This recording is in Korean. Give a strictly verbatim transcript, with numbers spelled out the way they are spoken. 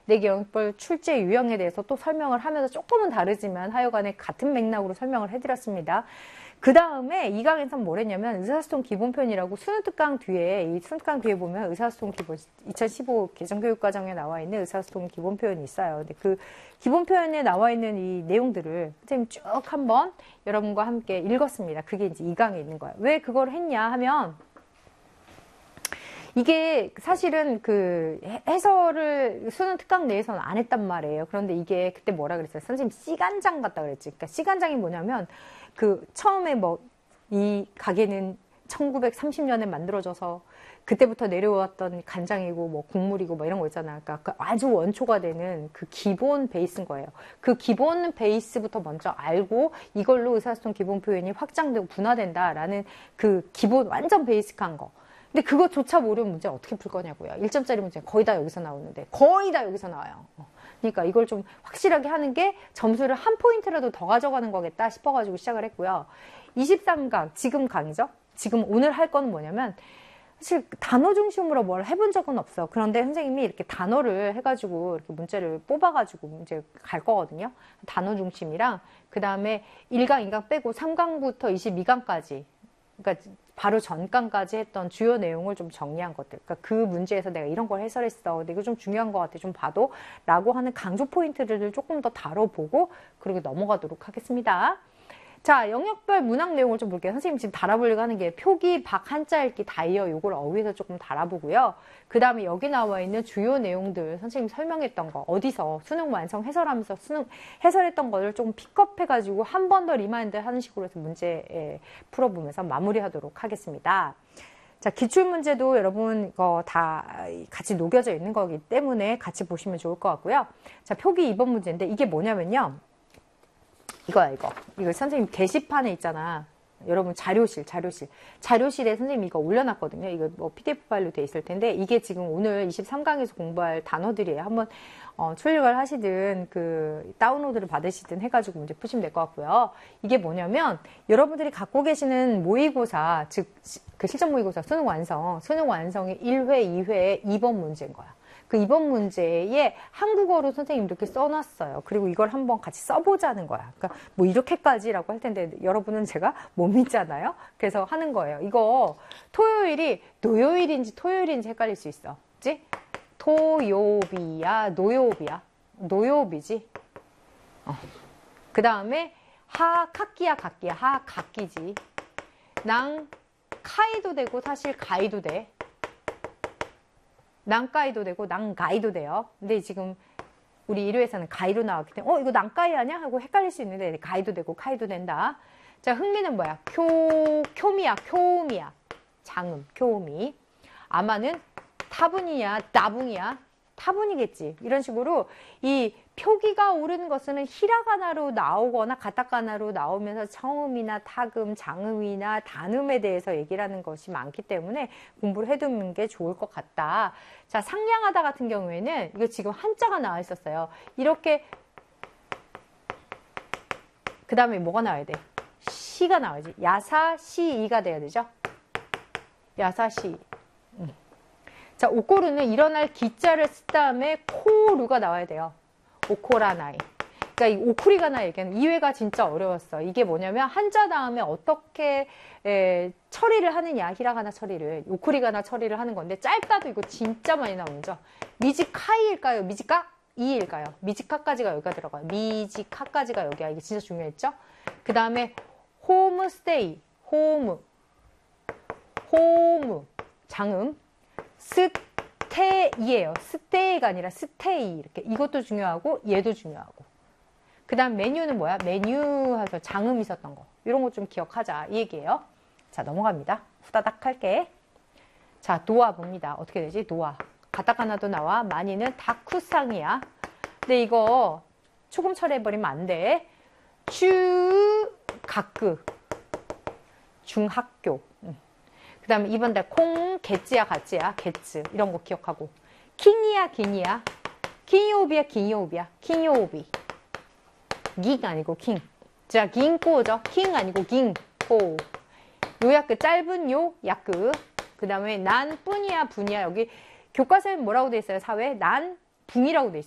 내기 영역별 출제 유형에 대해서 또 설명을 하면서 조금은 다르지만 하여간에 같은 맥락으로 설명을 해드렸습니다. 그 다음에 이 강에서는 뭘 했냐면 의사소통 기본편이라고 수능 특강 뒤에, 이 수능 특강 뒤에 보면 의사소통 기본, 이천십오 개정교육과정에 나와 있는 의사소통 기본표현이 있어요. 근데 그 기본표현에 나와 있는 이 내용들을 선생님 쭉 한번 여러분과 함께 읽었습니다. 그게 이제 이 강에 있는 거예요. 왜 그걸 했냐 하면, 이게 사실은 그 해설을 수능 특강 내에서는 안 했단 말이에요. 그런데 이게 그때 뭐라 그랬어요? 선생님 시간장 같다 그랬지. 그러니까 시간장이 뭐냐면, 그 처음에 뭐 이 가게는 천구백삼십 년에 만들어져서 그때부터 내려왔던 간장이고 뭐 국물이고 뭐 이런 거 있잖아. 그러니까 아주 원초가 되는 그 기본 베이스인 거예요. 그 기본 베이스부터 먼저 알고 이걸로 의사소통 기본 표현이 확장되고 분화된다라는 그 기본 완전 베이직한 거. 근데 그것조차 모르면 문제 어떻게 풀 거냐고요. 일 점짜리 문제 거의 다 여기서 나오는데 거의 다 여기서 나와요. 그러니까 이걸 좀 확실하게 하는 게 점수를 한 포인트라도 더 가져가는 거겠다 싶어가지고 시작을 했고요. 이십삼 강, 지금 강이죠? 지금 오늘 할 거는 뭐냐면, 사실 단어 중심으로 뭘 해본 적은 없어. 그런데 선생님이 이렇게 단어를 해가지고 이렇게 문제를 뽑아가지고 이제 갈 거거든요. 단어 중심이랑, 그 다음에 일 강, 이 강 빼고 삼 강부터 이십이 강까지. 그러니까 바로 전강까지 했던 주요 내용을 좀 정리한 것들. 그러니까 그 문제에서 내가 이런 걸 해설했어. 근데 이거 좀 중요한 것 같아. 좀 봐도. 라고 하는 강조 포인트를 조금 더 다뤄보고, 그리고 넘어가도록 하겠습니다. 자, 영역별 문학 내용을 좀 볼게요. 선생님 지금 달아보려고 하는 게 표기, 박, 한자 읽기, 다이어 요걸 어휘에서 조금 달아보고요. 그 다음에 여기 나와 있는 주요 내용들 선생님 설명했던 거 어디서 수능 완성 해설하면서 수능 해설했던 거를 조금 픽업해가지고 한 번 더 리마인드 하는 식으로 해서 문제 풀어보면서 마무리하도록 하겠습니다. 자, 기출문제도 여러분 이거 다 같이 녹여져 있는 거기 때문에 같이 보시면 좋을 것 같고요. 자, 표기 이 번 문제인데 이게 뭐냐면요. 이거야, 이거. 이거 선생님 게시판에 있잖아. 여러분 자료실, 자료실. 자료실에 선생님이 이거 올려놨거든요. 이거 뭐 피디에프 파일로 돼 있을 텐데, 이게 지금 오늘 이십삼 강에서 공부할 단어들이에요. 한번, 어, 출력을 하시든, 그, 다운로드를 받으시든 해가지고 문제 푸시면 될 것 같고요. 이게 뭐냐면, 여러분들이 갖고 계시는 모의고사, 즉, 그 실전 모의고사 수능 완성, 수능 완성의 일 회, 이 회의 이 번 문제인 거야. 그 이 번 문제에 한국어로 선생님 이렇게 써놨어요. 그리고 이걸 한번 같이 써보자는 거야. 그러니까 뭐 이렇게까지라고 할 텐데 여러분은 제가 못 믿잖아요. 그래서 하는 거예요. 이거 토요일이 노요일인지 토요일인지 헷갈릴 수 있어. 그치? 토요비야, 노요비야. 노요비지. 어. 그 다음에 하, 각기야, 각기야. 하, 각기지. 낭, 카이도 되고 사실 가이도 돼. 난가이도 되고 난가이도 돼요. 근데 지금 우리 일 회에서는 가이로 나왔기 때문에 어 이거 난가이 아니야? 하고 헷갈릴 수 있는데 가이도 되고 카이도 된다. 자, 흥미는 뭐야? 쿄, 쿄미야, 쿄미야. 장음, 쿄미. 아마는 타분이야, 나붕이야. 타분이겠지. 이런 식으로 이 표기가 옳은 것은 히라가나로 나오거나 가타카나로 나오면서 청음이나 타금, 장음이나 단음에 대해서 얘기를 하는 것이 많기 때문에 공부를 해두는 게 좋을 것 같다. 자, 상냥하다 같은 경우에는 이거 지금 한자가 나와 있었어요. 이렇게 그 다음에 뭐가 나와야 돼? 시가 나와야지. 야사, 시, 이가 돼야 되죠? 야사, 시. 음. 자, 오코루는 일어날 기자를 쓴 다음에 코루가 나와야 돼요. 오코라나이. 그러니까 이 오쿠리가나 얘기하는 이 회가 진짜 어려웠어. 이게 뭐냐면 한자 다음에 어떻게 에, 처리를 하느냐, 히라가나 처리를, 오쿠리가나 처리를 하는 건데 짧다도 이거 진짜 많이 나오죠. 미지카이일까요? 미지카? 이일까요? 미지카까지가 여기가 들어가요. 미지카까지가 여기야. 이게 진짜 중요했죠? 그 다음에 홈스테이, 홈, 홈, 장음. 스테이예요. 스테이가 아니라 스테이. 이렇게. 이것도 중요하고 얘도 중요하고. 그 다음 메뉴는 뭐야? 메뉴 해서 장음 있었던 거. 이런 거 좀 기억하자. 이 얘기예요. 자, 넘어갑니다. 후다닥 할게. 자, 노아 봅니다. 어떻게 되지? 노아. 가타카나도 나와. 많이는 다쿠상이야. 근데 이거 초금 처리해버리면 안 돼. 주, 가크. 중학교. 그 다음에 이번 달 콩, 개찌야, 가찌야, 개츠. 이런 거 기억하고. 킹이야, 긴이야. 킹요비야, 긴요비야. 킹요비. 깅 아니고 킹. 자, 긴꼬죠. 킹 아니고 긴꼬. 요 약그 짧은 요 약그. 그 다음에 난 뿐이야, 분이야. 여기 교과서에 뭐라고 돼 있어요? 사회? 난 붕이라고 돼 있어요.